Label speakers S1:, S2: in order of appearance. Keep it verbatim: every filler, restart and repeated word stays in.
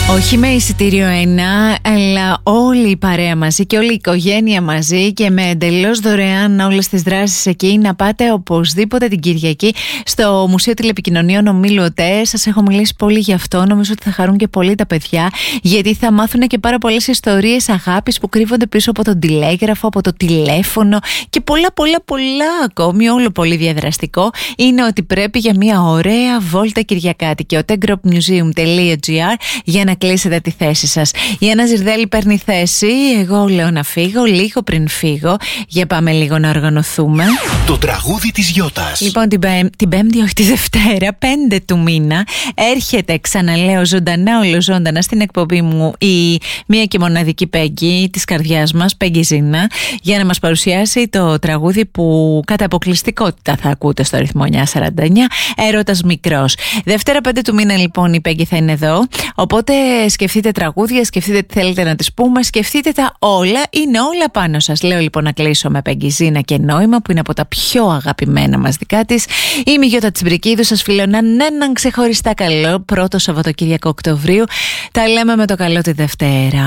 S1: Όχι με εισιτήριο ένα, αλλά όλη η παρέα μαζί και όλη η οικογένεια μαζί και με εντελώς δωρεάν όλες τις δράσεις εκεί. Να πάτε οπωσδήποτε την Κυριακή στο Μουσείο Τηλεπικοινωνίων Ομίλου ΟΤΕ. Σας έχω μιλήσει πολύ γι' αυτό. Νομίζω ότι θα χαρούν και πολύ τα παιδιά, γιατί θα μάθουν και πάρα πολλές ιστορίες αγάπης που κρύβονται πίσω από τον τηλέγραφο, από το τηλέφωνο και πολλά πολλά πολλά ακόμη. Όλο πολύ διαδραστικό είναι ότι πρέπει για μια ωραία βόλτα Κυριακάτικη. ο tegrop museum τελεία gr για να κλείσετε τη θέση σας. Η Άννα Ζυρδέλη παίρνει θέση. Εγώ λέω να φύγω λίγο πριν φύγω. Για πάμε λίγο να οργανωθούμε.
S2: Το τραγούδι της Γιώτας.
S1: Λοιπόν, την, πέμ, την Πέμπτη, όχι τη Δευτέρα, πέντε του μήνα, έρχεται, ξαναλέω, ζωντανά ολοζώντανα στην εκπομπή μου η μία και μοναδική Πέγγι της καρδιάς μας, Πέγγι Ζήνα, για να μας παρουσιάσει το τραγούδι που κατά αποκλειστικότητα θα ακούτε στο ρυθμό εννιά σαράντα εννιά, Έρωτας Μικρός. Δευτέρα πέντε του μήνα λοιπόν η Πέγγι θα είναι εδώ. Οπότε σκεφτείτε τραγούδια, σκεφτείτε τι θέλετε να τις πούμε, σκεφτείτε τα όλα, είναι όλα πάνω σας. Λέω λοιπόν να κλείσω με Πέγγι Ζήνα και Νόημα, που είναι από τα πιο αγαπημένα μας δικά της. Είμαι η Γιώτα Τσιμπρικίδου, σας φιλώνω έναν ξεχωριστά καλό πρώτο Σαββατοκύριακο Οκτωβρίου. Τα λέμε με το καλό τη Δευτέρα.